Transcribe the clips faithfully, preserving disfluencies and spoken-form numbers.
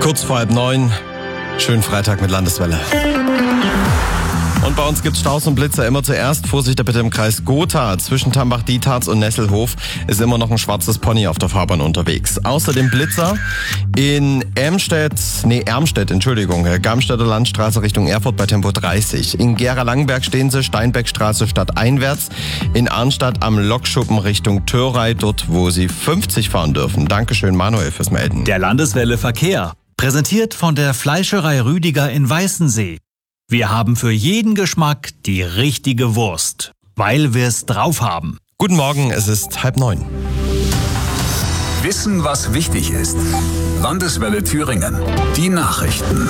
Kurz vor halb neun, schönen Freitag mit Landeswelle. Und bei uns gibt's Staus und Blitzer immer zuerst. Vorsicht bitte im Kreis Gotha. Zwischen Tambach-Dietharz und Nesselhof ist immer noch ein schwarzes Pony auf der Fahrbahn unterwegs. Außerdem Blitzer in Ermstedt, nee, Ermstedt, Entschuldigung, Garmstädter Landstraße Richtung Erfurt bei Tempo dreißig. In Gera-Langenberg stehen sie, Steinbeckstraße stadteinwärts. In Arnstadt am Lokschuppen Richtung Thörrei, dort wo sie fünfzig fahren dürfen. Dankeschön, Manuel, fürs Melden. Der Landeswelle Verkehr. Präsentiert von der Fleischerei Rüdiger in Weißensee. Wir haben für jeden Geschmack die richtige Wurst, weil wir es drauf haben. Guten Morgen, es ist halb neun. Wissen, was wichtig ist. Landeswelle Thüringen. Die Nachrichten.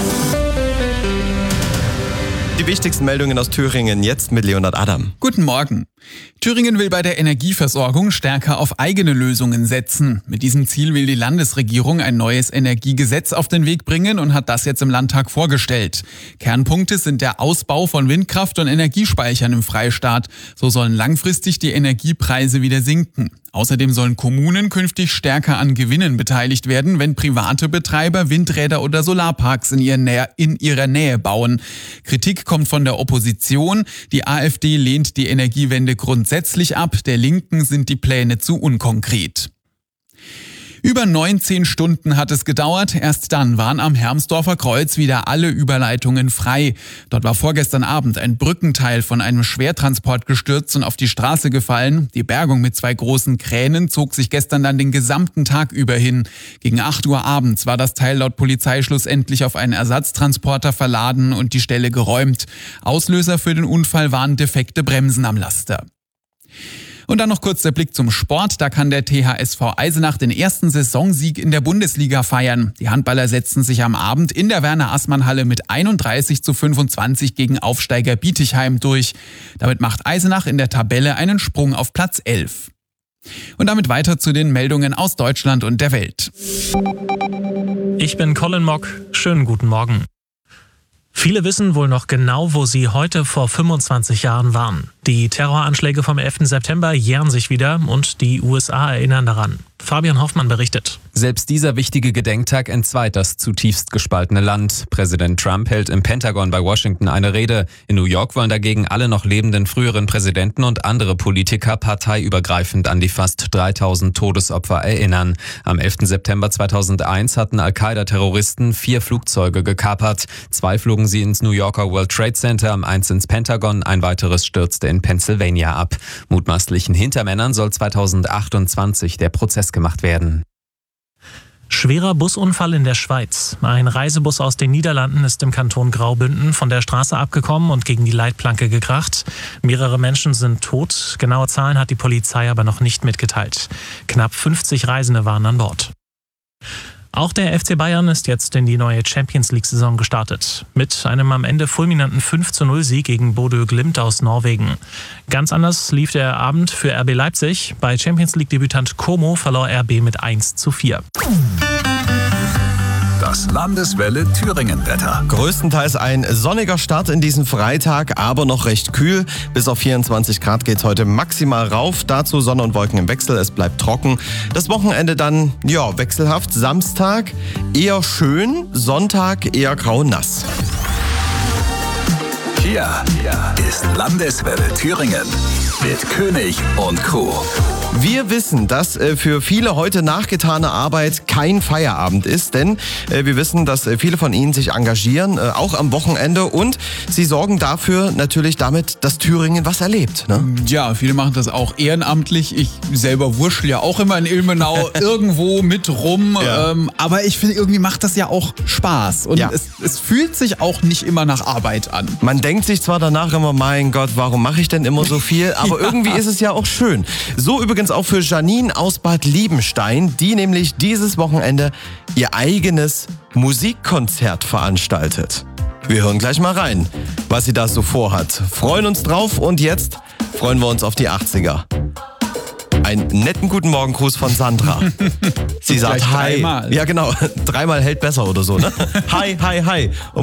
Die wichtigsten Meldungen aus Thüringen jetzt mit Leonhard Adam. Guten Morgen. Thüringen will bei der Energieversorgung stärker auf eigene Lösungen setzen. Mit diesem Ziel will die Landesregierung ein neues Energiegesetz auf den Weg bringen und hat das jetzt im Landtag vorgestellt. Kernpunkte sind der Ausbau von Windkraft und Energiespeichern im Freistaat. So sollen langfristig die Energiepreise wieder sinken. Außerdem sollen Kommunen künftig stärker an Gewinnen beteiligt werden, wenn private Betreiber Windräder oder Solarparks in ihrer Nähe, in ihrer Nähe bauen. Kritik kommt von der Opposition. Die AfD lehnt die Energiewende grundsätzlich ab. Der Linken sind die Pläne zu unkonkret. Über neunzehn Stunden hat es gedauert. Erst dann waren am Hermsdorfer Kreuz wieder alle Überleitungen frei. Dort war vorgestern Abend ein Brückenteil von einem Schwertransport gestürzt und auf die Straße gefallen. Die Bergung mit zwei großen Kränen zog sich gestern dann den gesamten Tag über hin. Gegen acht Uhr abends war das Teil laut Polizei schlussendlich auf einen Ersatztransporter verladen und die Stelle geräumt. Auslöser für den Unfall waren defekte Bremsen am Laster. Und dann noch kurz der Blick zum Sport. Da kann der T H S V Eisenach den ersten Saisonsieg in der Bundesliga feiern. Die Handballer setzten sich am Abend in der Werner-Assmann-Halle mit einunddreißig zu fünfundzwanzig gegen Aufsteiger Bietigheim durch. Damit macht Eisenach in der Tabelle einen Sprung auf Platz elf. Und damit weiter zu den Meldungen aus Deutschland und der Welt. Ich bin Colin Mock. Schönen guten Morgen. Viele wissen wohl noch genau, wo sie heute vor fünfundzwanzig Jahren waren. Die Terroranschläge vom elften September jähren sich wieder und die U S A erinnern daran. Fabian Hoffmann berichtet. Selbst dieser wichtige Gedenktag entzweit das zutiefst gespaltene Land. Präsident Trump hält im Pentagon bei Washington eine Rede. In New York wollen dagegen alle noch lebenden früheren Präsidenten und andere Politiker parteiübergreifend an die fast dreitausend Todesopfer erinnern. Am elften September zweitausendeins hatten Al-Qaida-Terroristen vier Flugzeuge gekapert. Zwei flogen sie ins New Yorker World Trade Center, eins ins Pentagon, ein weiteres stürzte in Pennsylvania ab. Mutmaßlichen Hintermännern soll zweitausendachtundzwanzig der Prozess gemacht werden. Schwerer Busunfall in der Schweiz. Ein Reisebus aus den Niederlanden ist im Kanton Graubünden von der Straße abgekommen und gegen die Leitplanke gekracht. Mehrere Menschen sind tot. Genaue Zahlen hat die Polizei aber noch nicht mitgeteilt. Knapp fünfzig Reisende waren an Bord. Auch der F C Bayern ist jetzt in die neue Champions-League-Saison gestartet. Mit einem am Ende fulminanten fünf zu null Sieg gegen Bodø Glimt aus Norwegen. Ganz anders lief der Abend für R B Leipzig. Bei Champions-League-Debütant Como verlor R B mit eins zu vier. Das Landeswelle Thüringen-Wetter. Größtenteils ein sonniger Start in diesen Freitag, aber noch recht kühl. Bis auf vierundzwanzig Grad geht's heute maximal rauf. Dazu Sonne und Wolken im Wechsel, es bleibt trocken. Das Wochenende dann, ja, wechselhaft. Samstag eher schön, Sonntag eher grau-nass. Hier ist Landeswelle Thüringen mit König und Co. Wir wissen, dass äh, für viele heute nachgetane Arbeit kein Feierabend ist, denn äh, wir wissen, dass äh, viele von Ihnen sich engagieren, äh, auch am Wochenende, und sie sorgen dafür natürlich damit, dass Thüringen was erlebt. Ne? Ja, viele machen das auch ehrenamtlich. Ich selber wurschtel ja auch immer in Ilmenau irgendwo mit rum. Ja. Ähm, aber ich finde, irgendwie macht das ja auch Spaß. Und Ja. es, es fühlt sich auch nicht immer nach Arbeit an. Man denkt sich zwar danach immer, mein Gott, warum mache ich denn immer so viel? Aber Ja. irgendwie ist es ja auch schön. So übrigens auch für Janine aus Bad Liebenstein, die nämlich dieses Wochenende ihr eigenes Musikkonzert veranstaltet. Wir hören gleich mal rein, was sie da so vorhat. Freuen uns drauf und jetzt freuen wir uns auf die achtziger. Einen netten guten Morgengruß von Sandra. Sie sagt Gleich Hi. dreimal. Ja genau, dreimal hält besser oder so, ne? Hi, hi, hi.